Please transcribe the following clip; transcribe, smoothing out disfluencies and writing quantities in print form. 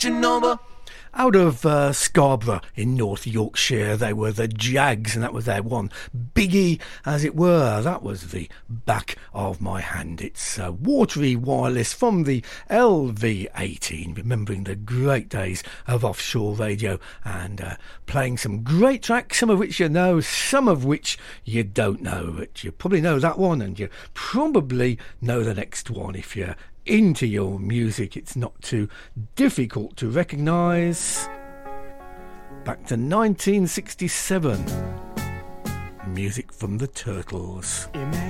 watching over. Out of Scarborough in North Yorkshire, they were the Jags, and that was their one biggie, as it were. That was the Back of My Hand. It's watery wireless from the LV18, remembering the great days of offshore radio and playing some great tracks, some of which you know, some of which you don't know. But you probably know that one, and you probably know the next one if you're into your music. It's not too difficult to recognise. Back to 1967. Music from the Turtles. Imagine